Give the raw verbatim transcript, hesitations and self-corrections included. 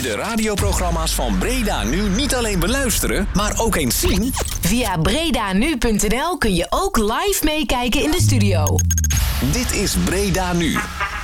De radioprogramma's van Breda Nu niet alleen beluisteren, maar ook eens zien? Via bredanu punt n l kun je ook live meekijken in de studio. Dit is Breda Nu.